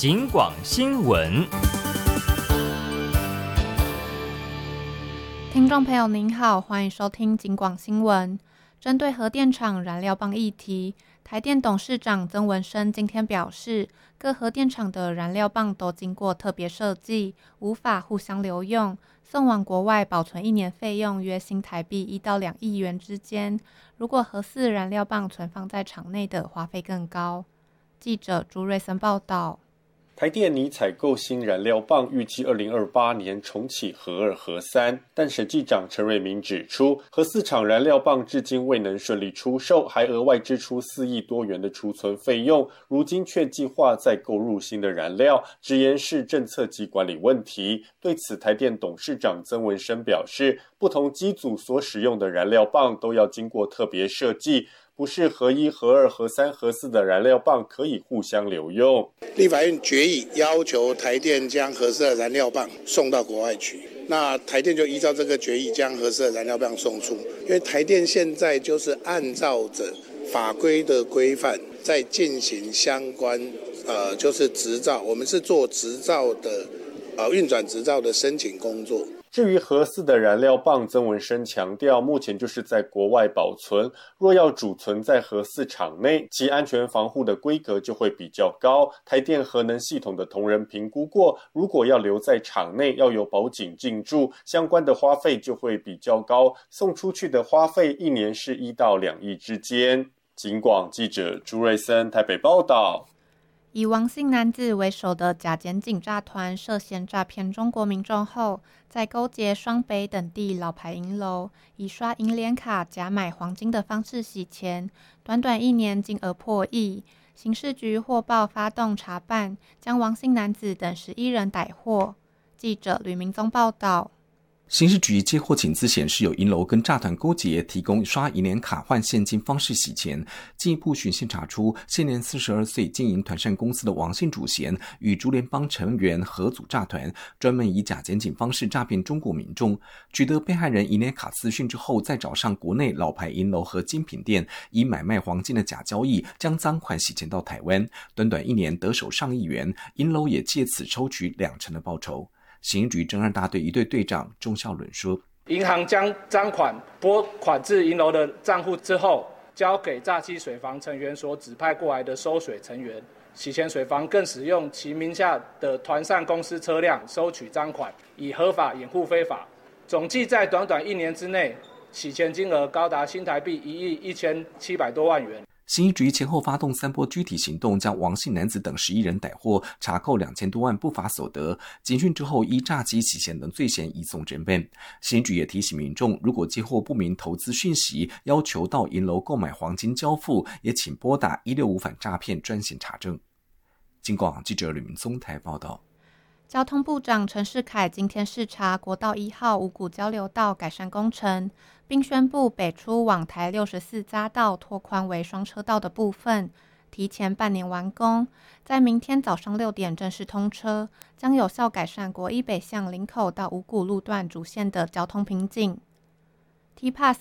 警广新闻。 听众朋友您好，欢迎收听警广新闻。针对核电厂燃料棒议题，台电董事长曾文生今天表示，各核电厂的燃料棒都经过特别设计，无法互相留用，送往国外保存1年费用约新台币1到2亿元之间。如果核4燃料棒存放在厂内的花费更高。记者朱瑞森报道。 台电拟采购新燃料棒，预计2028年重启核2、核3，但审计长陈瑞明指出，核4厂燃料棒至今未能顺利出售，还额外支出4亿多元的储存费用，如今却计划再购入新的燃料，直言是政策及管理问题。对此，台电董事长曾文生表示，不同机组所使用的燃料棒都要经过特别设计，不是核1、核2、核3、核4的燃料棒可以互相留用。 立法院决议要求台电将核4的燃料棒送到国外去，那台电就依照这个决议将核4的燃料棒送出。因为台电现在就是按照着法规的规范在进行相关就是执照，我们是做执照的运转执照的申请工作。 至于核4的燃料棒，曾文生强调，目前就是在国外保存，若要储存在核4厂内，其安全防护的规格就会比较高。台电核能系统的同仁评估过，如果要留在厂内，要有保警进驻，相关的花费就会比较高，送出去的花费1年是1到2亿之间。警广记者朱瑞森台北报道。 以王姓男子为首的假检警诈团涉嫌诈骗中国民众后，在勾结双北等地老牌银楼，以刷银联卡假买黄金的方式洗钱，短短1年金额破亿。刑事局获报发动查办，将王姓男子等11人逮获。记者吕明宗报道。 刑事局接获请资显示，有银楼跟诈团勾结，提供刷银联卡换现金方式洗钱。进一步循线查出，现年42岁经营团膳公司的王姓主嫌与竹联帮成员合组诈团，专门以假检警方式诈骗中国民众。取得被害人银联卡资讯之后，再找上国内老牌银楼和精品店，以买卖黄金的假交易，将赃款洗钱到台湾。短短1年得手上亿元，银楼也借此抽取20%的报酬。刑局侦案大队一队队长钟孝伦说， 银行将赃款拨款至银楼的账户之后，交给诈欺水房成员所指派过来的收水成员，洗钱水房更使用其名下的团膳公司车辆收取赃款，以合法掩护非法。总计在短短1年之内，洗钱金额高达新台币1亿1700多万元。 刑一局前后发动3波具体行动，将王姓男子等11人逮获，查扣2000多万不法所得。警讯之后，依诈欺洗钱等罪嫌移送侦办。刑一局也提醒民众，如果接获不明投资讯息，要求到银楼购买黄金交付，也请拨打165反诈骗专线查证。警广记者吕明宗台报道。 交通部长陈世凯今天视察国道1号五股交流道改善工程，并宣布北出往台64匝道拓宽为双车道的部分，提前半年完工，在明天早上6点正式通车，将有效改善国1北向林口到五股路段主线的交通瓶颈。T-Pass